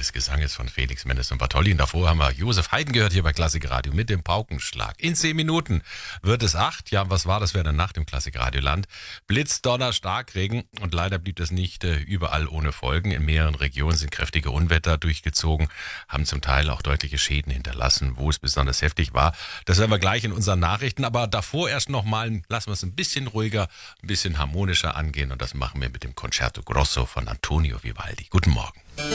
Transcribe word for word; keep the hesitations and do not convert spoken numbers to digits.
des Gesanges von Felix Mendes und Bartholdy. Und davor haben wir Josef Haydn gehört hier bei Klassikradio mit dem Paukenschlag. In zehn Minuten wird es acht. Ja, was war das für eine Nacht im Klassikradioland? Blitz, Donner, Starkregen. Und leider blieb das nicht äh, überall ohne Folgen. In mehreren Regionen sind kräftige Unwetter durchgezogen, haben zum Teil auch deutliche Schäden hinterlassen, wo es besonders heftig war. Das werden wir gleich in unseren Nachrichten. Aber davor erst nochmal, lassen wir es ein bisschen ruhiger, ein bisschen harmonischer angehen. Und das machen wir mit dem Concerto Grosso von Antonio Vivaldi. Guten Morgen.